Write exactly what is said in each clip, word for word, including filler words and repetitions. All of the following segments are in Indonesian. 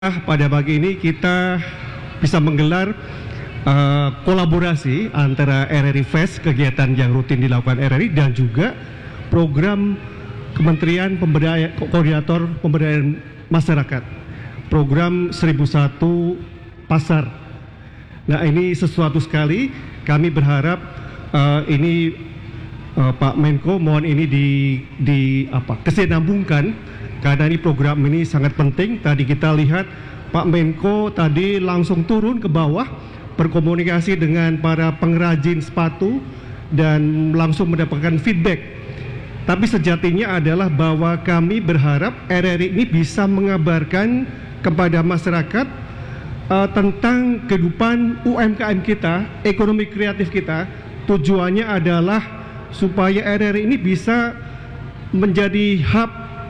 Pada pagi ini kita bisa menggelar uh, kolaborasi antara R R I Fest, kegiatan yang rutin dilakukan R R I, dan juga program Kementerian Pemberdayaan Koordinator Pemberdayaan Masyarakat, program seribu satu Pasar. Nah, ini sesuatu sekali. Kami berharap uh, ini uh, Pak Menko, mohon ini di, di apa kesinambungkan. Karena ini program ini sangat penting. Tadi kita lihat Pak Menko tadi langsung turun ke bawah, berkomunikasi dengan para pengrajin sepatu dan langsung mendapatkan feedback. Tapi sejatinya adalah bahwa kami berharap R R I ini bisa mengabarkan kepada masyarakat uh, tentang kehidupan U M K M kita, ekonomi kreatif kita. Tujuannya adalah supaya R R I ini bisa menjadi hub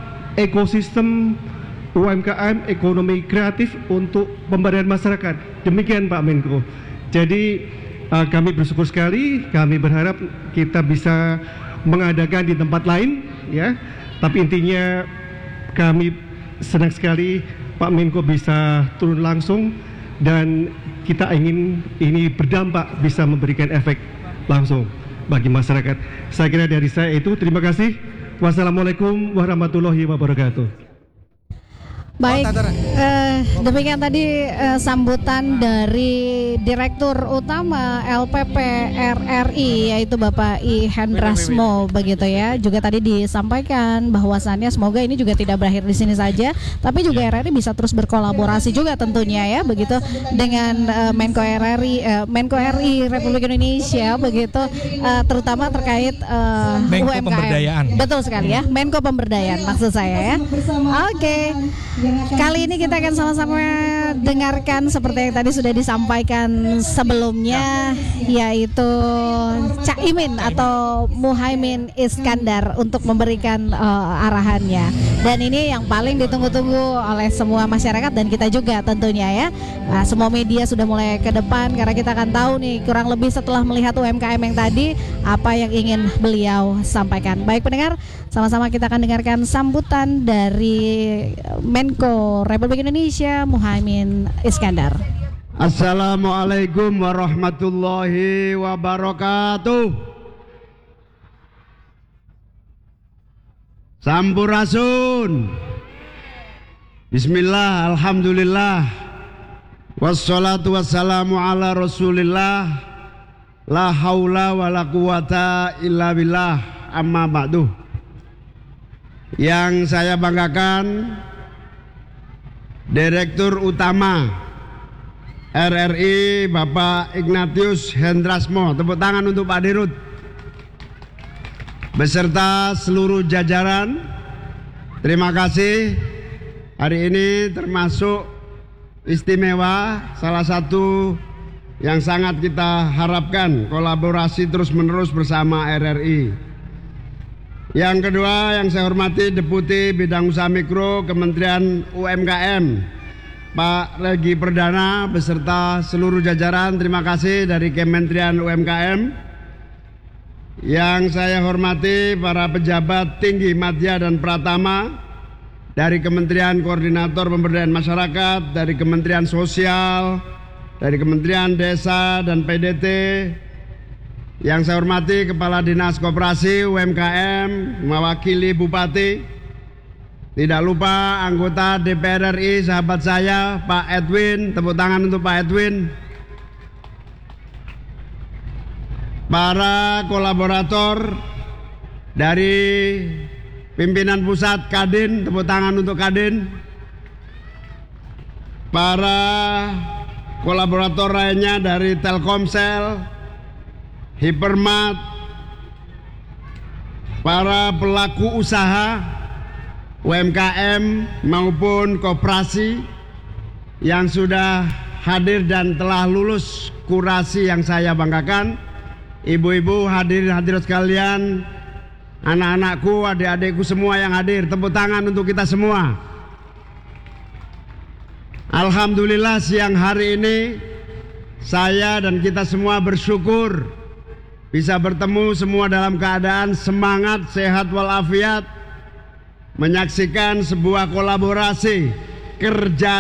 ekosistem U M K M, ekonomi kreatif untuk pemberdayaan masyarakat. Demikian Pak Menko. Jadi uh, kami bersyukur sekali. Kami berharap kita bisa mengadakan di tempat lain, ya. Tapi intinya kami senang sekali Pak Menko bisa turun langsung, dan kita ingin ini berdampak, bisa memberikan efek langsung bagi masyarakat. Saya kira dari saya itu. Terima kasih. Wassalamualaikum warahmatullahi wabarakatuh. Baik, eh, demikian tadi eh, sambutan dari Direktur Utama L P P R R I, yaitu Bapak I Hendrasmo, begitu ya. Juga tadi disampaikan bahwasannya semoga ini juga tidak berakhir di sini saja, tapi juga R R I bisa terus berkolaborasi juga tentunya ya, begitu dengan eh, Menko R R I, eh, Menko R I Republik Indonesia, begitu, eh, terutama terkait eh, Menko U M K M. Pemberdayaan. Betul sekali ya, Menko Pemberdayaan maksud saya ya. Oke. Kali ini kita akan sama-sama dengarkan seperti yang tadi sudah disampaikan sebelumnya, yaitu Cak Imin atau Muhaimin Iskandar untuk memberikan uh, arahannya. Dan ini yang paling ditunggu-tunggu oleh semua masyarakat dan kita juga tentunya ya. Nah, semua media sudah mulai ke depan karena kita akan tahu nih kurang lebih setelah melihat U M K M yang tadi apa yang ingin beliau sampaikan. Baik pendengar, sama-sama kita akan dengarkan sambutan dari Menko Republik Indonesia Muhaimin Iskandar. Assalamualaikum warahmatullahi wabarakatuh. Sampurasun. Bismillah, alhamdulillah, wassalatu wassalamu ala rasulillah, la haula wa la quwata illa billah, amma ba'du. Yang saya banggakan, Direktur Utama R R I Bapak Ignatius Hendrasmo. Tepuk tangan untuk Pak Dirut beserta seluruh jajaran. Terima kasih. Hari ini termasuk istimewa, salah satu yang sangat kita harapkan kolaborasi terus-menerus bersama R R I. Yang kedua yang saya hormati Deputi Bidang Usaha Mikro Kementerian U M K M Pak Regi Perdana beserta seluruh jajaran. Terima kasih dari Kementerian U M K M. Yang saya hormati para pejabat tinggi madya dan pratama dari Kementerian Koordinator Pemberdayaan Masyarakat, dari Kementerian Sosial, dari Kementerian Desa dan P D T. Yang saya hormati Kepala Dinas Koperasi U M K M, mewakili Bupati. Tidak lupa anggota D P R R I, sahabat saya Pak Edwin. Tepuk tangan untuk Pak Edwin. Para kolaborator dari pimpinan pusat Kadin, tepuk tangan untuk Kadin. Para kolaborator lainnya dari Telkomsel, Hypermart, para pelaku usaha U M K M maupun koperasi yang sudah hadir dan telah lulus kurasi yang saya banggakan. Ibu-ibu, hadirin hadirat sekalian, anak-anakku, adik-adikku semua yang hadir, tepuk tangan untuk kita semua. Alhamdulillah siang hari ini saya dan kita semua bersyukur bisa bertemu semua dalam keadaan semangat, sehat walafiat, menyaksikan sebuah kolaborasi kerja